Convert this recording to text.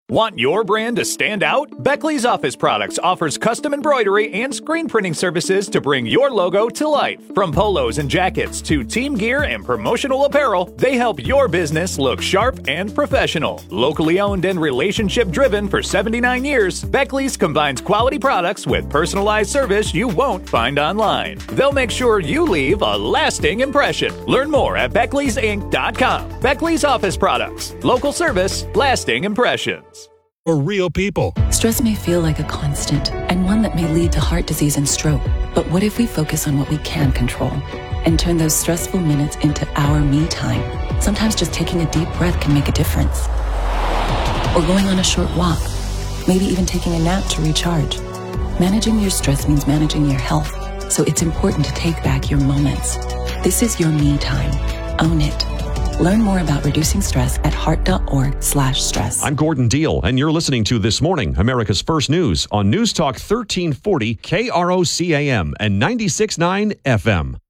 Want your brand to stand out? Beckley's Office Products offers custom embroidery and screen printing services to bring your logo to life. From polos and jackets to team gear and promotional apparel, they help your business look sharp and professional. Locally owned and relationship driven for 79 years, Beckley's combines quality products with personalized service you won't find online. They'll make sure you leave a lasting impression. Learn more at Beckley'sInc.com. Beckley's Office Products. Local service, lasting impressions. For real people. Stress may feel like a constant and one that may lead to heart disease and stroke. But what if we focus on what we can control and turn those stressful minutes into our me time? Sometimes just taking a deep breath can make a difference. Or going on a short walk, maybe even taking a nap to recharge. Managing your stress means managing your health, so it's important to take back your moments. This is your me time. Own it. Learn more about reducing stress at heart.org/stress. I'm Gordon Deal, and you're listening to This Morning, America's First News on News Talk 1340 KROCAM and 96.9 FM.